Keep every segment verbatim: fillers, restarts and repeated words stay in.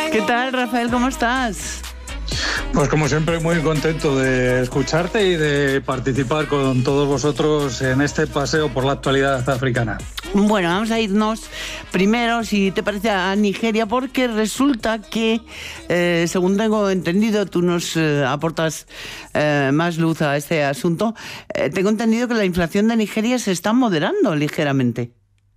¿Qué tal, Rafael? ¿Cómo estás? Pues como siempre, muy contento de escucharte y de participar con todos vosotros en este paseo por la actualidad africana. Bueno, vamos a irnos primero, si te parece, a Nigeria, porque resulta que, eh, según tengo entendido, tú nos eh, aportas eh, más luz a este asunto, eh, tengo entendido que la inflación de Nigeria se está moderando ligeramente.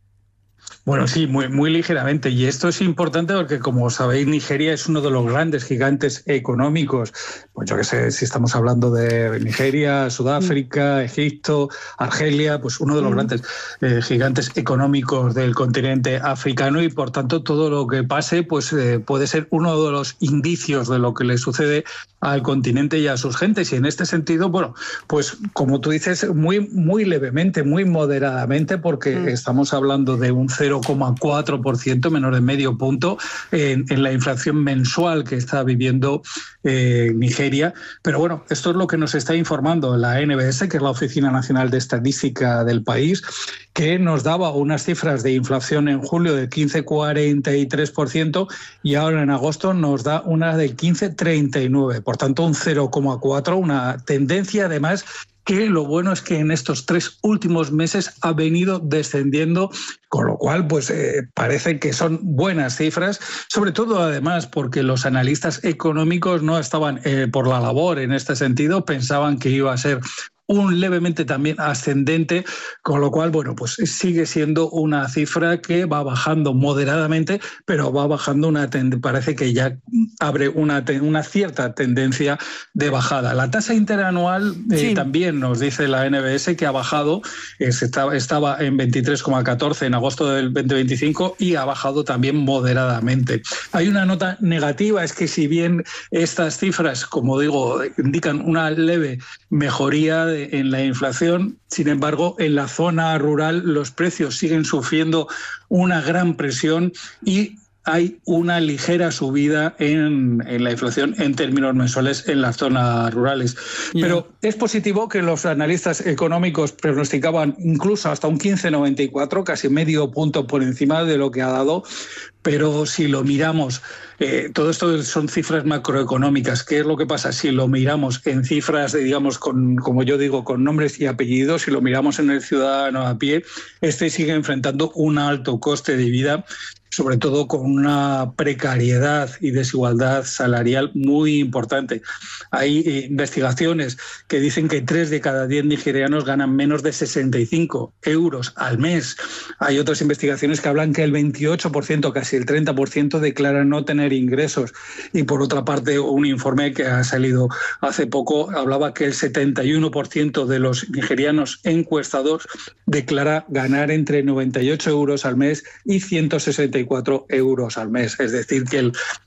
Bueno, sí, muy, muy ligeramente. Y esto es importante porque, como sabéis, Nigeria es uno de los grandes gigantes económicos. Pues yo qué sé, si estamos hablando de Nigeria, Sudáfrica, Egipto, Argelia, pues uno de los grandes eh, gigantes económicos del continente africano, y por tanto todo lo que pase pues eh, puede ser uno de los indicios de lo que le sucede al continente y a sus gentes. Y en este sentido, bueno, pues como tú dices, muy, muy levemente, muy moderadamente, porque mm. estamos hablando de un cero coma cuatro por ciento, menos de medio punto, en, en la inflación mensual que está viviendo eh, Nigeria. Pero bueno, esto es lo que nos está informando la N B S, que es la Oficina Nacional de Estadística del país, que nos daba unas cifras de inflación en julio de quince coma cuarenta y tres por ciento y ahora en agosto nos da una del quince coma treinta y nueve por ciento. Por tanto, un cero coma cuatro, una tendencia además que lo bueno es que en estos tres últimos meses ha venido descendiendo, con lo cual pues eh, parece que son buenas cifras, sobre todo además porque los analistas económicos no estaban eh, por la labor en este sentido, pensaban que iba a ser un levemente también ascendente, con lo cual, bueno, pues sigue siendo una cifra que va bajando moderadamente, pero va bajando una ten- parece que ya abre una, ten- una cierta tendencia de bajada. La tasa interanual eh, sí. también nos dice la N B S que ha bajado, eh, estaba, estaba en veintitrés coma catorce en agosto del veinte veinticinco y ha bajado también moderadamente. Hay una nota negativa, es que si bien estas cifras, como digo, indican una leve mejoría de en la inflación, sin embargo, en la zona rural los precios siguen sufriendo una gran presión y hay una ligera subida en, en la inflación en términos mensuales en las zonas rurales. Yeah. Pero es positivo que los analistas económicos pronosticaban incluso hasta un quince coma noventa y cuatro, casi medio punto por encima de lo que ha dado. Pero si lo miramos, eh, todo esto son cifras macroeconómicas. ¿Qué es lo que pasa? Si lo miramos en cifras, de, digamos, con, como yo digo, con nombres y apellidos, si lo miramos en el ciudadano a pie, este sigue enfrentando un alto coste de vida, sobre todo con una precariedad y desigualdad salarial muy importante. Hay eh, investigaciones que dicen que tres de cada diez nigerianos ganan menos de sesenta y cinco euros al mes. Hay otras investigaciones que hablan que el veintiocho por ciento, casi el treinta por ciento, declaran no tener ingresos. Y por otra parte, un informe que ha salido hace poco hablaba que el setenta y uno por ciento de los nigerianos encuestados declara ganar entre noventa y ocho euros al mes y ciento sesenta y cuatro euros al mes. Es decir, que el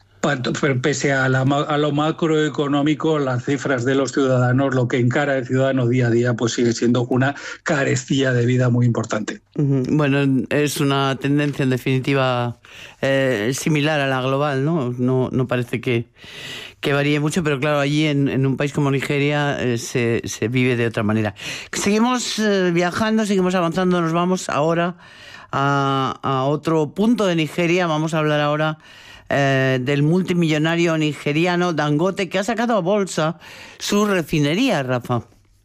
pese a, la, a lo macroeconómico, las cifras de los ciudadanos, lo que encara el ciudadano día a día, pues sigue siendo una carestía de vida muy importante. Bueno, es una tendencia en definitiva eh, similar a la global, ¿no? No, no parece que, que varíe mucho, pero claro, allí en, en un país como Nigeria eh, se, se vive de otra manera. Seguimos eh, viajando, seguimos avanzando, nos vamos ahora a, a otro punto de Nigeria. Vamos a hablar ahora Eh, del multimillonario nigeriano Dangote, que ha sacado a bolsa su refinería, Rafa.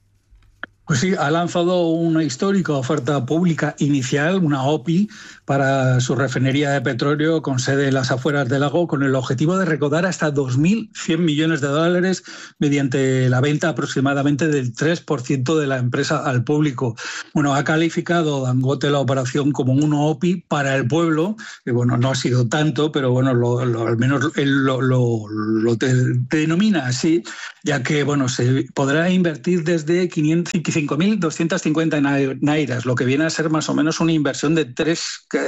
Pues sí, ha lanzado una histórica oferta pública inicial, una O P I, para su refinería de petróleo con sede en las afueras del lago, con el objetivo de recaudar hasta dos mil cien millones de dólares mediante la venta aproximadamente del tres por ciento de la empresa al público. Bueno, ha calificado Dangote la operación como una O P I para el pueblo, que bueno, no ha sido tanto, pero bueno, lo, lo, al menos él lo, lo, lo te, te denomina así, ya que bueno, se podrá invertir desde cinco mil doscientos cincuenta nairas, lo que viene a ser más o menos una inversión de tres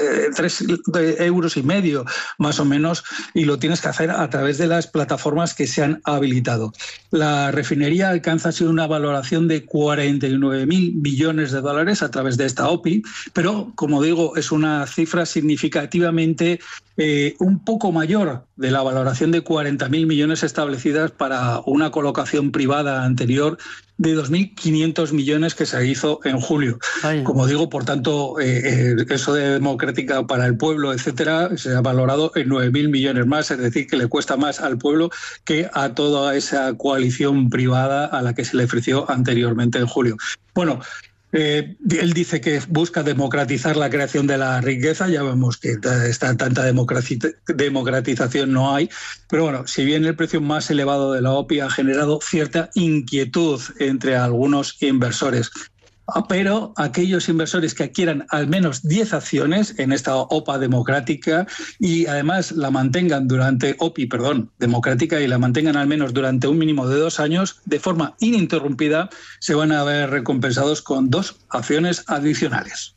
euros y medio, más o menos, y lo tienes que hacer a través de las plataformas que se han habilitado. La refinería alcanza así una valoración de cuarenta y nueve mil millones de dólares a través de esta O P I, pero, como digo, es una cifra significativamente eh, un poco mayor de la valoración de cuarenta mil millones establecidas para una colocación privada anterior de dos mil quinientos millones millones que se hizo en julio. Vaya. Como digo, por tanto, eh, eh, eso de democrática para el pueblo, etcétera, se ha valorado en nueve mil millones más, es decir, que le cuesta más al pueblo que a toda esa coalición privada a la que se le ofreció anteriormente en julio. Bueno, Eh, él dice que busca democratizar la creación de la riqueza, ya vemos que esta, tanta democratización no hay, pero bueno, si bien el precio más elevado de la O P I ha generado cierta inquietud entre algunos inversores, pero aquellos inversores que adquieran al menos diez acciones en esta O P A democrática y además la mantengan durante O P I, perdón, democrática y la mantengan al menos durante un mínimo de dos años de forma ininterrumpida, se van a ver recompensados con dos acciones adicionales.